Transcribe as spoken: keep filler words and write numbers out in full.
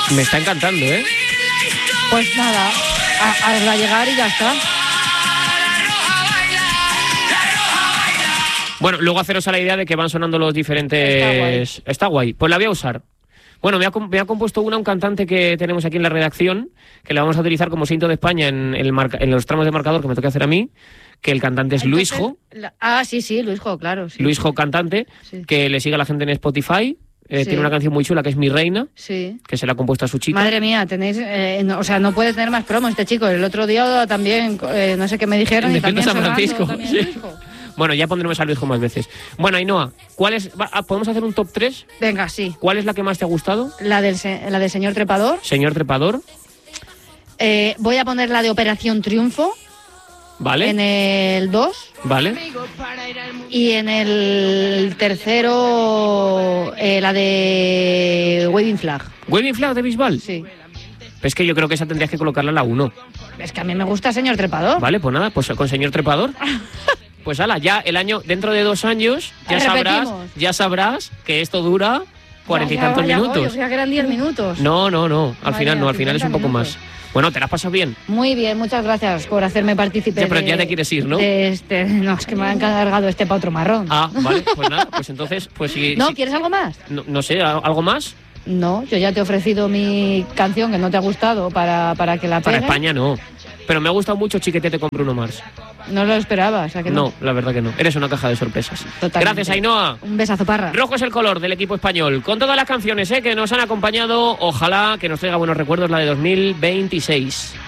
Me está encantando, ¿eh? Pues nada, a, a, a llegar y ya está. Bueno, luego haceros a la idea de que van sonando los diferentes... Está guay. Está guay. Pues la voy a usar. Bueno, me ha, me ha compuesto una un cantante que tenemos aquí en la redacción, que la vamos a utilizar como cinto de España en, el marca, en los tramos de marcador que me toca hacer a mí, que el cantante es Entonces, Luisjo. La, ah, sí, sí, Luisjo, claro. Sí. Luisjo cantante, Sí. que le sigue a la gente en Spotify. Eh, Sí. Tiene una canción muy chula que es Mi Reina, Sí. que se la ha compuesto a su chica. Madre mía, tenéis, eh, no, o sea, no puede tener más promos este chico. El otro día también, eh, no sé qué me dijeron, En y también Defensa San sonando, Francisco, también sí. Luisjo. Bueno, ya pondremos a Luisjo más veces. Bueno, Ainhoa, ¿cuál es, va, ah, ¿podemos hacer un top tres? Venga, sí. ¿Cuál es la que más te ha gustado? La del, se- la del señor Trepador. Señor Trepador, Eh, voy a poner la de Operación Triunfo ¿vale? en el dos. ¿Vale? Y en el tercero, eh, la de Waving Flag. ¿Waving Flag de Bisbal? Sí. Es que yo creo que esa tendrías que colocarla en la uno. Es que a mí me gusta señor Trepador. Vale, pues nada, pues con Señor Trepador. Pues ala, ya el año, dentro de dos años, ya sabrás, Repetimos. ya sabrás que esto dura cuarenta y Vaya, tantos vaya, minutos. Yo creía que eran diez minutos. No, no, no, al Vaya, final no, al final es un cincuenta poco minutos. más. Bueno, ¿te la has pasado bien? Muy bien, muchas gracias por hacerme partícipe. Ya, pero de- ya te quieres ir, ¿no? de este, no, es que me han cargado este pa' otro marrón. Ah, vale, pues nada, pues entonces, pues si... ¿No? si- ¿Quieres algo más? no, no sé, ¿algo más? No, yo ya te he ofrecido mi canción que no te ha gustado para, para que la Para pegues. España no. Pero me ha gustado mucho Chiquetete con Bruno Mars. No lo esperabas, ¿a que no? No, la verdad que no. Eres una caja de sorpresas. Totalmente. Gracias, Ainhoa. Un besazo, Parra. Rojo es el color del equipo español. Con todas las canciones, ¿eh?, que nos han acompañado, ojalá que nos traiga buenos recuerdos la de dos mil veintiséis.